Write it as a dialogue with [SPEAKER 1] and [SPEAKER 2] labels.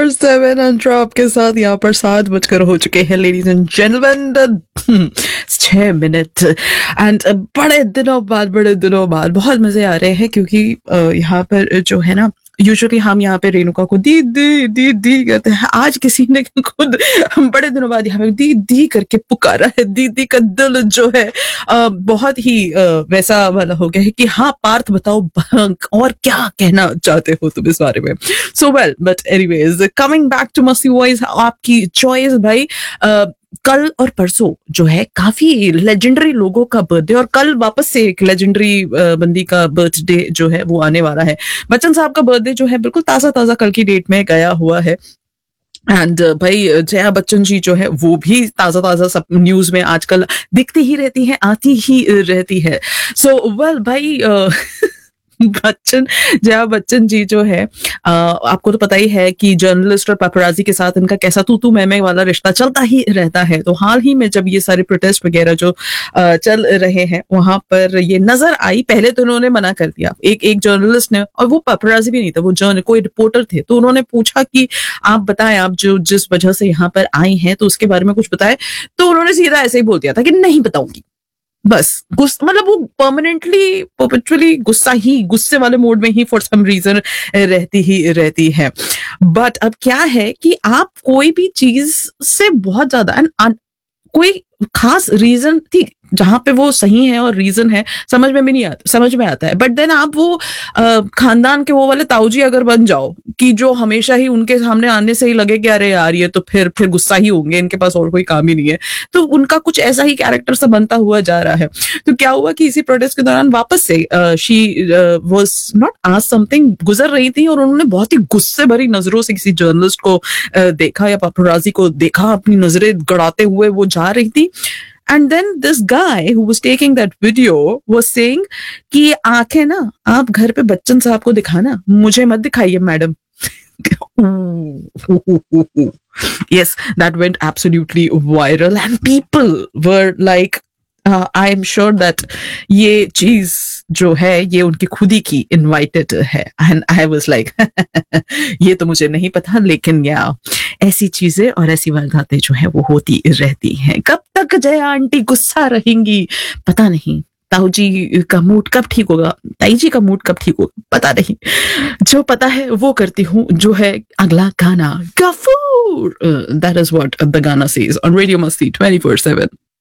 [SPEAKER 1] 24/7 अंतरा आपके साथ यहाँ पर 7 बजकर हो चुके हैं ladies and gentleman 6 minute and बड़े दिनों बाद बहुत मजे आ रहे हैं क्योंकि यहाँ पर जो है ना यूजुअली हम यहाँ पे रेणुका को दी दी दी दी कहते हैं। आज किसी ने खुद बड़े दिनों बाद यहाँ पे दी दी करके पुकारा है। दीदी का दिल जो है बहुत ही वैसा वाला हो गया है कि हाँ पार्थ बताओ और क्या कहना चाहते हो तुम इस बारे में। So well but anyways coming back to मस्ती वॉइस, आपकी चॉइस भाई। कल और परसों जो है काफी लेजेंडरी लोगों का बर्थडे और कल वापस से एक लेजेंडरी बंदी का बर्थडे जो है वो आने वाला है। बच्चन साहब का बर्थडे जो है बिल्कुल ताजा ताजा कल की डेट में गया हुआ है। एंड भाई जया बच्चन जी जो है वो भी ताजा ताजा सब न्यूज में आजकल दिखती ही रहती है, आती ही रहती है। सो वेल भाई जया बच्चन जी जो है आपको तो पता ही है कि जर्नलिस्ट और पेपराजी के साथ इनका कैसा तू मैं वाला रिश्ता चलता ही रहता है। तो हाल ही में जब ये सारे प्रोटेस्ट वगैरह जो चल रहे हैं वहां पर ये नजर आई। पहले तो उन्होंने मना कर दिया, एक जर्नलिस्ट ने, और वो पेपराजी भी नहीं था, वो कोई रिपोर्टर थे। तो उन्होंने पूछा कि आप बताएं, आप जो जिस वजह से यहाँ पर आई हैं तो उसके बारे में कुछ बताएं। तो उन्होंने सीधा ऐसे ही बोल दिया था कि नहीं बताऊंगी। बस मतलब वो परपेचुअली गुस्से वाले मोड में ही फॉर सम रीजन रहती है। बट अब क्या है कि आप कोई भी चीज से बहुत ज्यादा कोई खास रीजन थी जहां पे वो सही है और रीजन है समझ में आता है। बट देन आप वो खानदान के वो वाले ताऊजी अगर बन जाओ कि जो हमेशा ही उनके सामने आने से ही लगे कि अरे यार ये तो फिर गुस्सा ही होंगे, इनके पास और कोई काम ही नहीं है, तो उनका कुछ ऐसा ही कैरेक्टर सा बनता हुआ जा रहा है। तो क्या हुआ कि इसी प्रोटेस्ट के दौरान वापस से she was not asked something, गुजर रही थी और उन्होंने बहुत ही गुस्से भरी नजरों से किसी जर्नलिस्ट को देखा या पापराजी को देखा, अपनी नजरें गड़ाते हुए वो जा रही थी। And then this guy who was taking that video was saying कि आंखें ना आप घर पे बच्चन साहब को दिखाना, मुझे मत दिखाइए madam. Yes, that went absolutely viral and people were like, I am sure that ये चीज जो है ये उनकी खुद ही की इनवाइटेड है। एंड आई वाज लाइक ये तो मुझे नहीं पता, लेकिन या ऐसी चीजें और ऐसी वारदातें जो है वो होती रहती हैं। कब तक जया आंटी गुस्सा रहेंगी पता नहीं, ताऊ जी का मूड कब ठीक होगा, ताई जी का मूड कब ठीक होगा पता नहीं। जो पता है वो करती हूँ, जो है अगला गाना Ghafoor. That is what the गाना सेज ऑन रेडियो मस्ती 24/7।